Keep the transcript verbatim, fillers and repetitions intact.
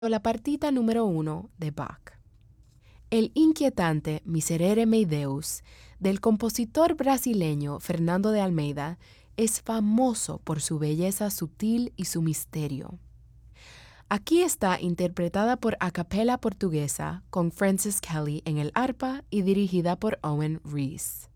La partita número uno de Bach. El inquietante Miserere mei Deus del compositor brasileño Fernando de Almeida es famoso por su belleza sutil y su misterio. Aquí está interpretada por a capella portuguesa con Francis Kelly en el arpa y dirigida por Owen Rees.